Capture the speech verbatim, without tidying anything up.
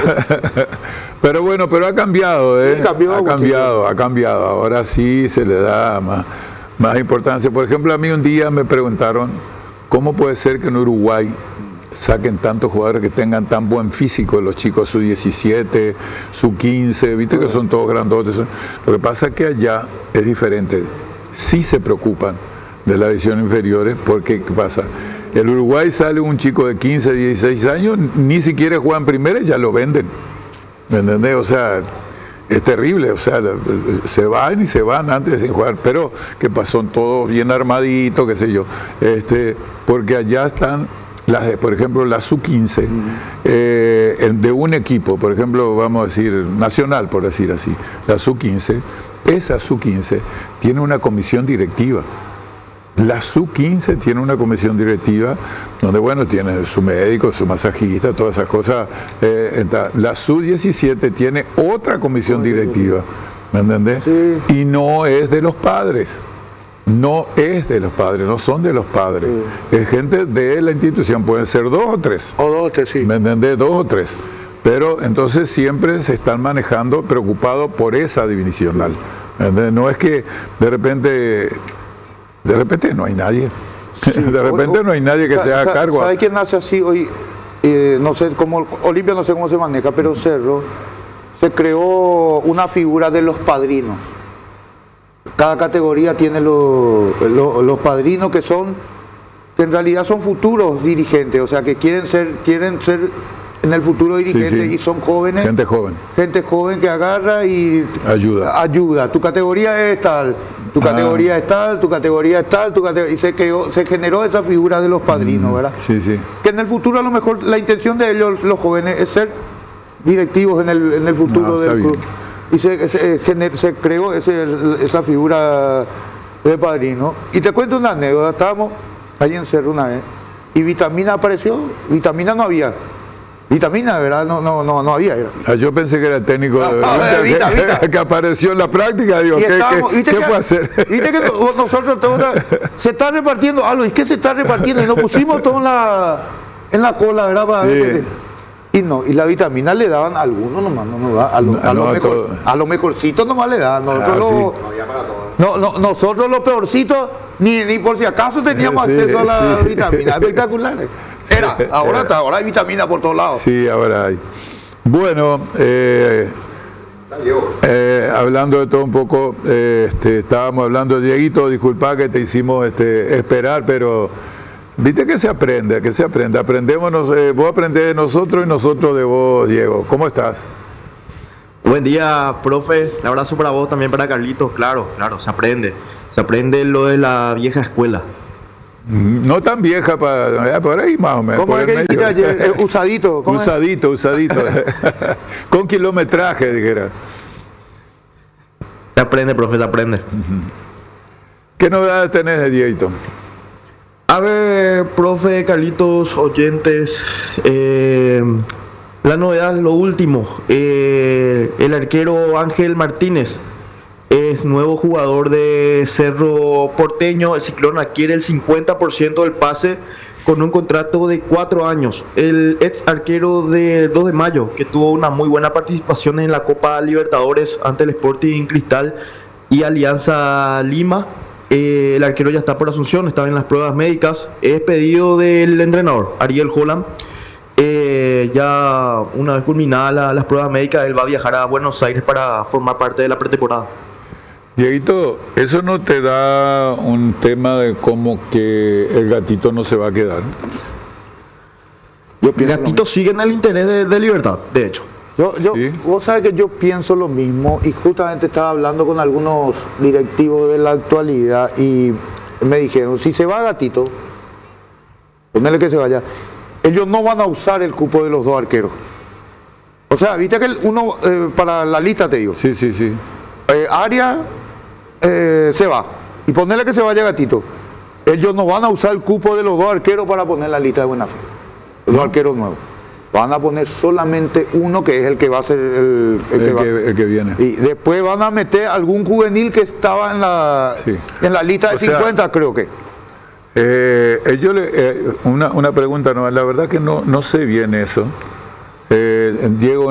Pero bueno, pero ha cambiado, ¿eh? Sí, cambió, ha cambiado, ha cambiado. Ahora sí se le da más, más importancia. Por ejemplo, a mí un día me preguntaron, ¿cómo puede ser que en Uruguay saquen tantos jugadores que tengan tan buen físico, los chicos sub diecisiete, sub quince, viste que son todos grandotes? Lo que pasa es que allá es diferente. Sí se preocupan de las divisiones inferiores, porque ¿qué pasa? El Uruguay sale un chico de quince, dieciséis años, ni siquiera juega en primera y ya lo venden. ¿Me entendés? O sea, es terrible. O sea, se van y se van antes de jugar. Pero que son todos bien armaditos, qué sé yo. Este, porque allá están, las, por ejemplo, la sub quince, eh, de un equipo, por ejemplo, vamos a decir, nacional, por decir así, la sub quince, esa sub quince tiene una comisión directiva. La sub quince tiene una comisión directiva donde, bueno, tiene su médico, su masajista, todas esas cosas. Eh, la sub diecisiete tiene otra comisión directiva, ¿me entendés? Sí. Y no es de los padres. No es de los padres, no son de los padres. Sí. Es gente de la institución, pueden ser dos o tres. O dos o tres, sí. ¿Me entendés? Dos o tres. Pero entonces siempre se están manejando preocupados por esa divisional. No es que de repente... De repente no hay nadie. Sí. De repente o, no hay nadie que se haga cargo. ¿Sabe quién nace así hoy? Eh, no sé cómo, Olimpia no sé cómo se maneja, pero Cerro se creó una figura de los padrinos. Cada categoría tiene los, los, los padrinos que son, que en realidad son futuros dirigentes, o sea que quieren ser, quieren ser en el futuro dirigente, sí, sí. Y son jóvenes. Gente joven. Gente joven que agarra y ayuda. Ayuda. Tu categoría es tal. Tu categoría ah. es tal, tu categoría es tal, tu categoría, y se creó, se generó esa figura de los padrinos, ¿verdad? Sí, sí. Que en el futuro a lo mejor la intención de ellos, los jóvenes, es ser directivos en el, en el futuro ah, del club. Y se, se, gener, se creó ese, esa figura de padrino. Y te cuento una anécdota, estábamos ahí en Cerro una vez, y Vitamina apareció, Vitamina no había. Vitamina, ¿verdad? No, no, no, no había. Ah, yo pensé que era el técnico de ah, ah, que, Vita, Vita. que apareció en la práctica. Digo, ¿qué, qué, ¿qué puede hacer? Viste que nosotros todos se está repartiendo algo. ¿Y qué se está repartiendo? Y nos pusimos todos en la, en la cola, ¿verdad? Para sí. ver, y no, y la vitamina le daban a algunos nomás, no nos da. A lo, a, no, lo a, mejor, a los mejorcitos nomás le daban. Nosotros, ah, lo, sí. no había para todo. No, no, nosotros los peorcitos, ni, ni por si acaso teníamos sí, acceso a la sí. vitamina. Espectaculares. Era, ahora está, ahora hay vitamina por todos lados. Sí, ahora hay. Bueno, eh, eh, hablando de todo un poco, eh, este, estábamos hablando de Dieguito, disculpa que te hicimos este, esperar, pero viste que se aprende, que se aprende. Aprendemos, eh, vos aprendés de nosotros y nosotros de vos, Diego. ¿Cómo estás? Buen día, profe. Un abrazo para vos, también para Carlitos. Claro, claro, se aprende. Se aprende lo de la vieja escuela. No tan vieja, para por ahí más o menos. ¿Cómo es que dijiste ayer? Eh, usadito. ¿Cómo usadito, es? usadito. Con kilometraje, dijera. Se aprende, profe, se aprende. Uh-huh. ¿Qué novedades tenés de Dieguito? A ver, profe, Carlitos, oyentes. Eh, la novedad, lo último. Eh, el arquero Ángel Martínez es nuevo jugador de Cerro Porteño. El Ciclón adquiere el cincuenta por ciento del pase con un contrato de cuatro años. El ex arquero de dos de mayo, que tuvo una muy buena participación en la Copa Libertadores ante el Sporting Cristal y Alianza Lima. Eh, el arquero ya está por Asunción, estaba en las pruebas médicas. Es pedido del entrenador, Ariel Holland. Eh, ya una vez culminadas la, las pruebas médicas, él va a viajar a Buenos Aires para formar parte de la pretemporada. Dieguito, ¿eso no te da un tema de cómo que el gatito no se va a quedar? Yo el gatito sigue en el interés de, de Libertad, de hecho. Yo, yo, ¿sí? Vos sabés que yo pienso lo mismo, y justamente estaba hablando con algunos directivos de la actualidad y me dijeron, si se va gatito, ponele que se vaya, ellos no van a usar el cupo de los dos arqueros. O sea, viste que uno, eh, para la lista te digo. Sí, sí, sí. Eh, Arias eh, se va, y ponerle que se vaya gatito. Ellos no van a usar el cupo de los dos arqueros para poner la lista de buena fe. Los no. arqueros nuevos. Van a poner solamente uno, que es el que va a ser el, el, el, que, va. que, el que viene. Y después van a meter algún juvenil que estaba en la, sí. en la lista de o cincuenta, sea, creo que. Eh, yo le, eh, una, una pregunta, no, la verdad que no, no sé bien eso. Eh, Diego